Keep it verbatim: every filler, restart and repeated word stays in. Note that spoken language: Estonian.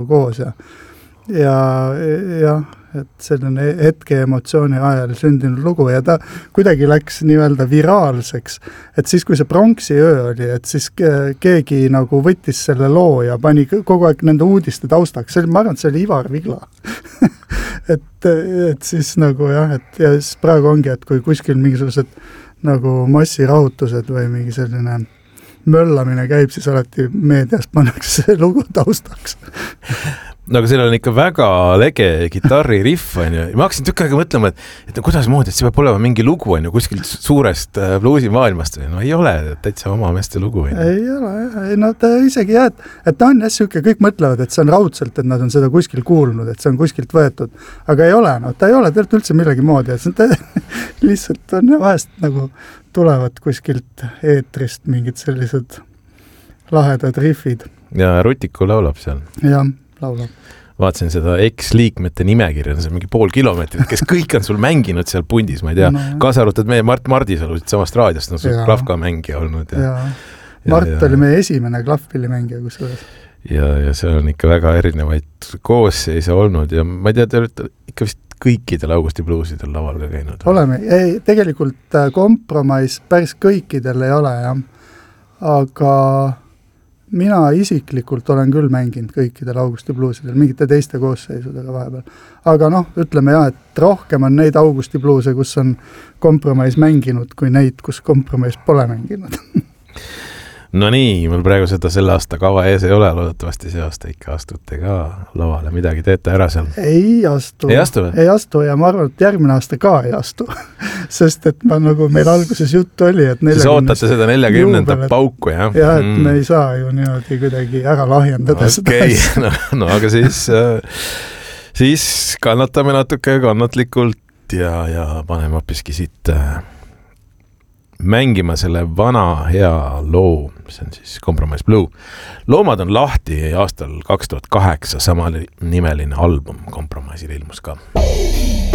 koos ja ja jah, et selline hetke emotsiooni ajal sündinud lugu ja ta kuidagi läks nii-öelda viraalseks, et siis kui see pronksi öö oli, et siis keegi nagu võttis selle loo ja pani kogu aeg nende uudiste taustaks, see oli, ma arvan, et see oli Ivar Vigla et, et siis nagu jah, et ja siis praegu ongi, et kui kuskil mingisugused nagu massirahutused või mingi selline möllamine käib, siis alati meedias pannakse see lugu taustaks no aga sellel on ikka väga lege gitarririff, on ju. Ma hakkasin tükk aega mõtlema, et, et no, kuidas moodi, et see peab olema mingi lugu, on ju, kuskilt suurest äh, bluusimaailmast. No ei ole, täitsa oma meeste lugu. On ju. Ei ole, ei, no ta isegi jah, et, et ta on jah siuke, kõik mõtlevad, et see on raudselt, et nad on seda kuskil kuulnud, et see on kuskilt võetud. Aga ei ole, no ta ei ole tegelikult üldse millegi moodi, et see ta, lihtsalt on vahest nagu tulevad kuskilt eetrist mingid sellised lahedad riffid. Ja Rutiku laulab seal. Jah. Laulab. Vaatasin seda X-liikmete nimekirja, see on mingi pool kilomeetrit, kes kõik on sul mänginud seal pundis, ma ei tea, no, kaasa arvatud meie Mart Mardisalu samast raadiost, on sul klafka mängija olnud. Ja, ja. Mart ja, oli meie esimene klahvpillimängija kusjuures. Ja, ja see on ikka väga erinevaid koosseise olnud ja ma ei tea, te olete ikka vist kõikidel Augusti bluusidel laval ka käinud. Oleme, ei, tegelikult kompromiss päris kõikidel ei ole, jah. Aga mina isiklikult olen küll mänginud kõikidel Augusti bluusidel, mingite teiste koosseisudega vahepeal. Aga noh, ütleme jah, et rohkem on neid Augusti bluuse, kus on kompromiss mänginud, kui neid, kus kompromiss pole mänginud. No nii, mul praegu seda selle aasta kava ees ei ole, loodetavasti see aasta ikka astute ka lavale, midagi teete ära seal. Ei astu. Ei astu või? Ei astu ja ma arvan, et järgmine aasta ka ei astu. Sest et ma nagu meil alguses juttu oli, et siis ootate seda neljakümnenda pauku, jah? Jah, et mm. me ei saa ju niimoodi kuidagi ära lahjendada okay. seda. No, no aga siis, siis kannatame natuke kannatlikult ja, ja paneme hoopiski siit mängima selle vana hea loo, see on siis Compromise Blue. Loomad on lahti aastal kaks tuhat kaheksa sama nimeline album Compromise'il ilmus ka.